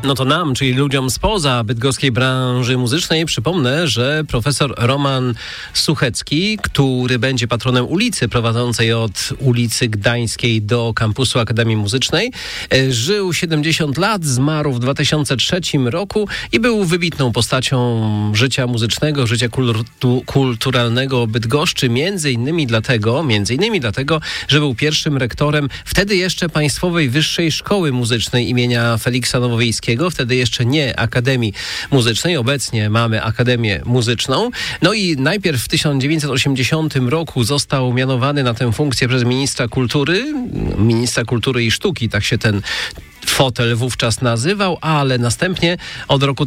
No to nam, czyli ludziom spoza bydgoskiej branży muzycznej, przypomnę, że profesor Roman Suchecki, który będzie patronem ulicy prowadzącej od ulicy Gdańskiej do kampusu Akademii Muzycznej, żył 70 lat, zmarł w 2003 roku i był wybitną postacią życia muzycznego, życia kulturalnego Bydgoszczy, między innymi dlatego, że był pierwszym rektorem wtedy jeszcze Państwowej Wyższej Szkoły Muzycznej imienia Feliksa Nowowiejskiego, wtedy jeszcze nie Akademii Muzycznej, obecnie mamy Akademię Muzyczną. No i najpierw w 1980 roku został mianowany na tę funkcję przez ministra kultury i sztuki, tak się ten fotel wówczas nazywał, ale następnie od roku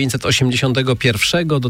1981 do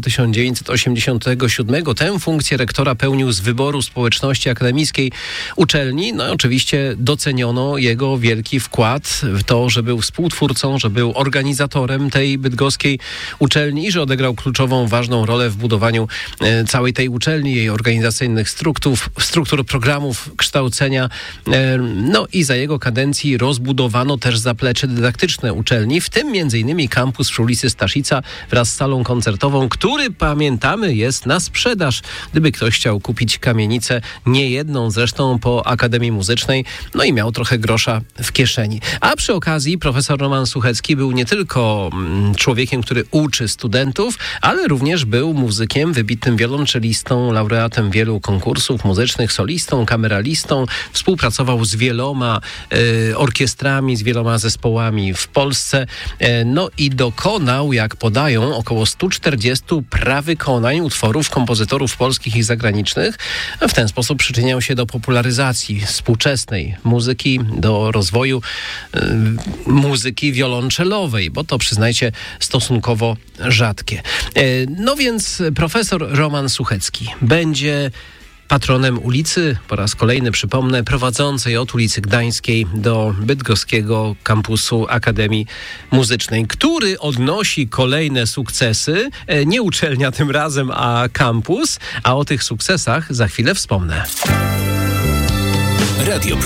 1987 tę funkcję rektora pełnił z wyboru społeczności akademickiej uczelni. No i oczywiście doceniono jego wielki wkład w to, że był współtwórcą, że był organizatorem tej bydgoskiej uczelni i że odegrał kluczową, ważną rolę w budowaniu całej tej uczelni, jej organizacyjnych struktur, programów kształcenia. No i za jego kadencji rozbudowano też zaplecze dydaktyczne uczelni, w tym m.in. kampus przy ulicy Staszica wraz z salą koncertową, który, pamiętamy, jest na sprzedaż. Gdyby ktoś chciał kupić kamienicę, nie jedną zresztą po Akademii Muzycznej, no i miał trochę grosza w kieszeni. A przy okazji profesor Roman Suchecki był nie tylko człowiekiem, który uczy studentów, ale również był muzykiem, wybitnym wiolonczelistą, laureatem wielu konkursów muzycznych, solistą, kameralistą. Współpracował z wieloma orkiestrami, z wieloma zespołami w Polsce. No i dokonał, jak podają, około 140 prawykonań utworów kompozytorów polskich i zagranicznych. W ten sposób przyczyniał się do popularyzacji współczesnej muzyki, do rozwoju muzyki wiolonczelowej, bo to, przyznajcie, stosunkowo rzadkie. No więc profesor Roman Suchecki będzie patronem ulicy, po raz kolejny przypomnę, prowadzącej od ulicy Gdańskiej do bydgoskiego kampusu Akademii Muzycznej, który odnosi kolejne sukcesy. Nie uczelnia tym razem, a kampus. A o tych sukcesach za chwilę wspomnę.